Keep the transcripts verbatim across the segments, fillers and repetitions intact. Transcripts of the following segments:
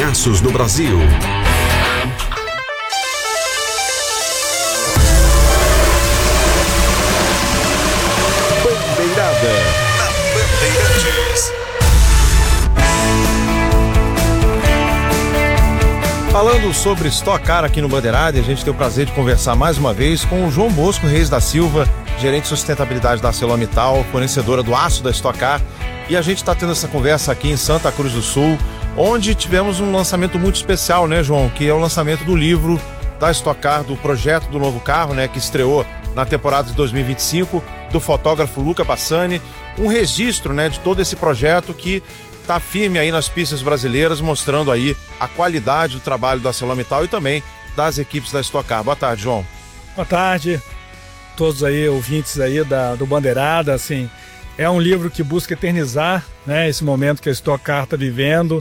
aços do Brasil. Bandeirada na Bandeirantes. Falando sobre Stock Car aqui no Bandeirada, a gente tem o prazer de conversar mais uma vez com o João Bosco Reis da Silva, gerente de sustentabilidade da ArcelorMittal, fornecedora do aço da Stock Car. E a gente está tendo essa conversa aqui em Santa Cruz do Sul, onde tivemos um lançamento muito especial, né, João? Que é o lançamento do livro da Stock Car, do projeto do novo carro, né, que estreou na temporada de dois mil e vinte e cinco, do fotógrafo Luca Bassani. Um registro, né, de todo esse projeto que está firme aí nas pistas brasileiras, mostrando aí a qualidade do trabalho da ArcelorMittal e também das equipes da Stock Car. Boa tarde, João. Boa tarde, todos aí, ouvintes aí da, do Bandeirada. Assim, é um livro que busca eternizar, né, esse momento que a Stock Car está vivendo,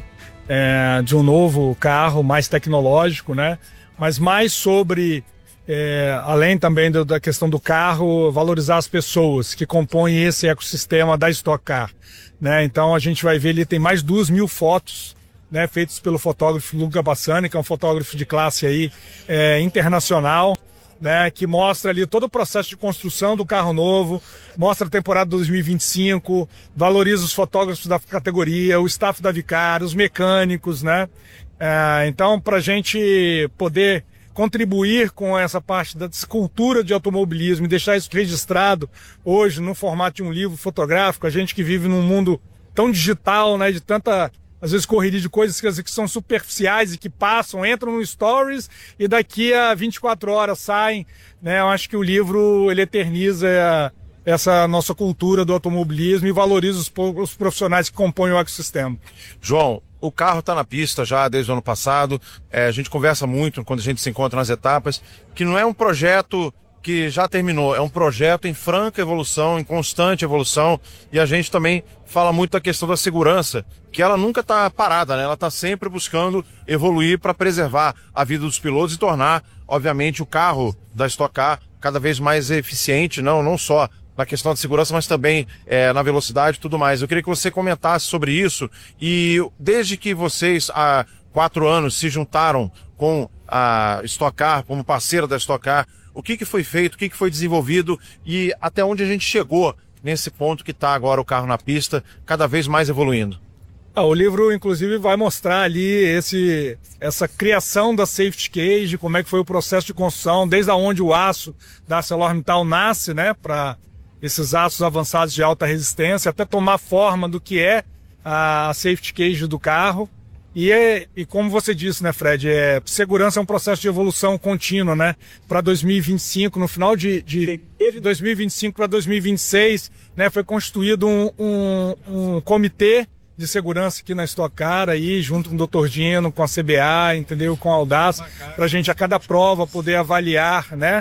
é, de um novo carro mais tecnológico, né, mas mais sobre, é, além também do, da questão do carro, valorizar as pessoas que compõem esse ecossistema da Stock Car, né. Então a gente vai ver, ele tem mais de duas mil fotos, né, feitas pelo fotógrafo Luca Bassani, que é um fotógrafo de classe aí, é, internacional, né, que mostra ali todo o processo de construção do carro novo, mostra a temporada dois mil e vinte e cinco, valoriza os fotógrafos da categoria, o staff da Vicar, os mecânicos, né? É, então, para a gente poder contribuir com essa parte da cultura de automobilismo e deixar isso registrado hoje no formato de um livro fotográfico, a gente que vive num mundo tão digital, né, de tanta, às vezes, correria de coisas que, que são superficiais e que passam, entram no Stories e daqui a vinte e quatro horas saem, né? Eu acho que o livro, ele eterniza essa nossa cultura do automobilismo e valoriza os, os profissionais que compõem o ecossistema. João, o carro está na pista já desde o ano passado, é, a gente conversa muito quando a gente se encontra nas etapas, que não é um projeto que já terminou, é um projeto em franca evolução, em constante evolução, e a gente também fala muito da questão da segurança, que ela nunca está parada, né? Ela está sempre buscando evoluir para preservar a vida dos pilotos e tornar, obviamente, o carro da Stock Car cada vez mais eficiente, não, não só na questão da segurança, mas também é, na velocidade e tudo mais. Eu queria que você comentasse sobre isso, e desde que vocês há quatro anos se juntaram com a Stock Car, como parceira da Stock Car, o que, que foi feito, o que, que foi desenvolvido e até onde a gente chegou nesse ponto que está agora o carro na pista, cada vez mais evoluindo? Ah, o livro, inclusive, vai mostrar ali esse, essa criação da safety cage, como é que foi o processo de construção, desde onde o aço da ArcelorMittal nasce, né, para esses aços avançados de alta resistência, até tomar forma do que é a safety cage do carro. E, é, e como você disse, né, Fred, é, segurança é um processo de evolução contínua, né? Para dois mil e vinte e cinco, no final de, de, de dois mil e vinte e cinco para dois mil e vinte e seis, né, foi constituído um, um, um comitê de segurança aqui na Stock Car, aí, junto com o doutor Dino, com a C B A, entendeu? Com a Audaz, para a gente a cada prova poder avaliar, né?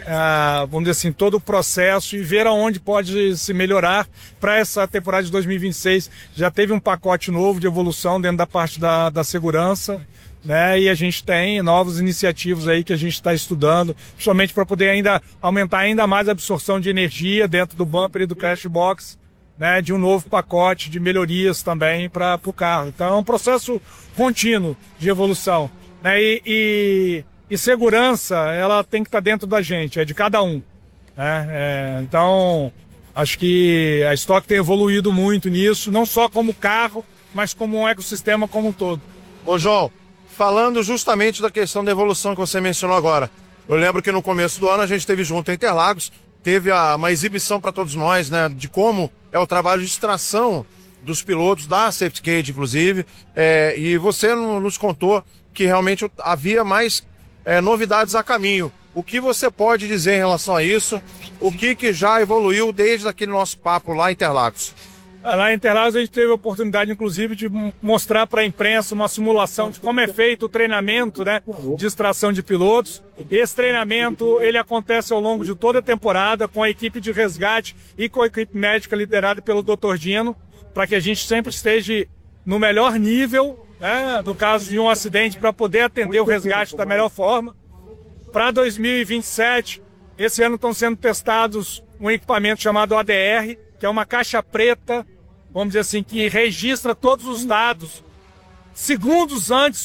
Ah, vamos dizer assim, todo o processo e ver aonde pode se melhorar para essa temporada de dois mil e vinte e seis. Já teve um pacote novo de evolução dentro da parte da, da segurança, né? E a gente tem novos iniciativos aí que a gente está estudando, principalmente para poder ainda aumentar ainda mais a absorção de energia dentro do bumper e do crash box, né, de um novo pacote de melhorias também para o carro. Então é um processo contínuo de evolução, né, e, e, e segurança, ela tem que estar dentro da gente, é de cada um, né? É, então acho que a Stock tem evoluído muito nisso, não só como carro, mas como um ecossistema como um todo. Ô João, falando justamente da questão da evolução que você mencionou agora, eu lembro que no começo do ano a gente esteve junto em Interlagos, teve a, uma exibição para todos nós, né, de como é o trabalho de extração dos pilotos, da safety cage, inclusive, é, e você nos contou que realmente havia mais é, novidades a caminho. O que você pode dizer em relação a isso? O que, que já evoluiu desde aquele nosso papo lá em Interlagos? Lá em Interlagos a gente teve a oportunidade, inclusive, de mostrar para a imprensa uma simulação de como é feito o treinamento, né, de extração de pilotos. Esse treinamento ele acontece ao longo de toda a temporada com a equipe de resgate e com a equipe médica liderada pelo doutor Dino, para que a gente sempre esteja no melhor nível, né, no caso de um acidente, para poder atender o resgate da melhor forma. Para dois mil e vinte e sete, esse ano estão sendo testados um equipamento chamado A D R, que é uma caixa preta, vamos dizer assim, que registra todos os dados segundos antes